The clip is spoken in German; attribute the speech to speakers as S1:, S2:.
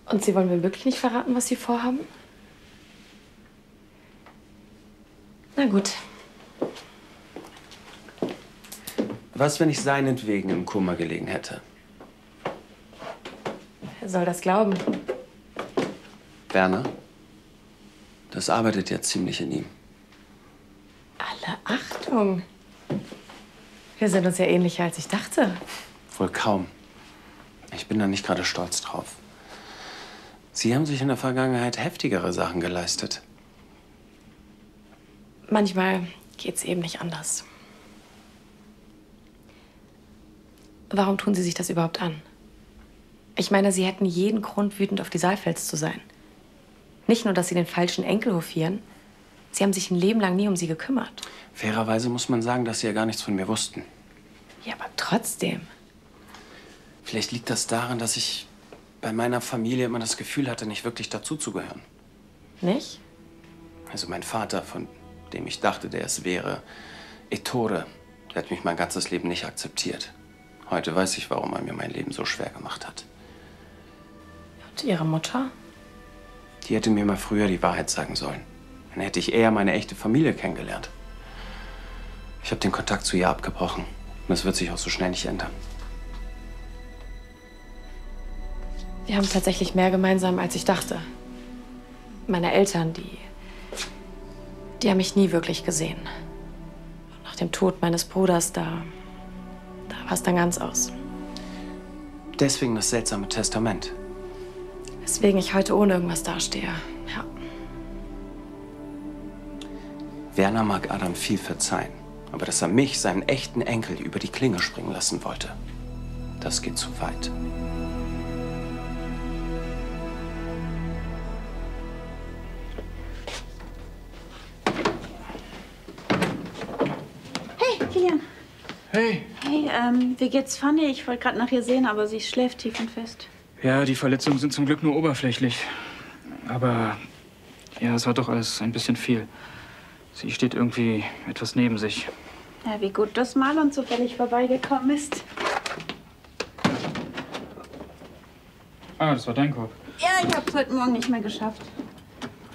S1: Und Sie wollen mir wirklich nicht verraten, was Sie vorhaben? Na gut.
S2: Was, wenn ich seinetwegen im Koma gelegen hätte?
S1: Wer soll das glauben?
S2: Werner? Das arbeitet ja ziemlich in ihm.
S1: Alle Achtung. Wir sind uns ja ähnlicher, als ich dachte.
S2: Wohl kaum. Ich bin da nicht gerade stolz drauf. Sie haben sich in der Vergangenheit heftigere Sachen geleistet.
S1: Manchmal geht's eben nicht anders. Warum tun Sie sich das überhaupt an? Ich meine, Sie hätten jeden Grund, wütend auf die Saalfels zu sein. Nicht nur, dass Sie den falschen Enkel hofieren, Sie haben sich ein Leben lang nie um sie gekümmert.
S2: Fairerweise muss man sagen, dass Sie ja gar nichts von mir wussten.
S1: Ja, aber trotzdem.
S2: Vielleicht liegt das daran, dass ich bei meiner Familie immer das Gefühl hatte, nicht wirklich dazuzugehören.
S1: Nicht?
S2: Also mein Vater, von dem ich dachte, der es wäre, Ettore, der hat mich mein ganzes Leben nicht akzeptiert. Heute weiß ich, warum er mir mein Leben so schwer gemacht hat.
S1: Und Ihre Mutter?
S2: Die hätte mir mal früher die Wahrheit sagen sollen. Dann hätte ich eher meine echte Familie kennengelernt. Ich habe den Kontakt zu ihr abgebrochen. Und das wird sich auch so schnell nicht ändern.
S1: Wir haben tatsächlich mehr gemeinsam, als ich dachte. Meine Eltern, die haben mich nie wirklich gesehen. Und nach dem Tod meines Bruders, da war es dann ganz aus.
S2: Deswegen das seltsame Testament.
S1: Weswegen ich heute ohne irgendwas dastehe, ja.
S2: Werner mag Adam viel verzeihen. Aber dass er mich, seinen echten Enkel, über die Klinge springen lassen wollte, das geht zu weit.
S3: Hey, Kilian.
S4: Hey.
S3: Hey, wie geht's Fanny? Ich wollte gerade nach ihr sehen, aber sie schläft tief und fest.
S4: Ja, die Verletzungen sind zum Glück nur oberflächlich. Aber ja, es war doch alles ein bisschen viel. Sie steht irgendwie etwas neben sich.
S3: Ja, wie gut, dass Marlon zufällig vorbeigekommen ist.
S4: Ah, das war dein Korb.
S3: Ja, ich hab's heute Morgen nicht mehr geschafft.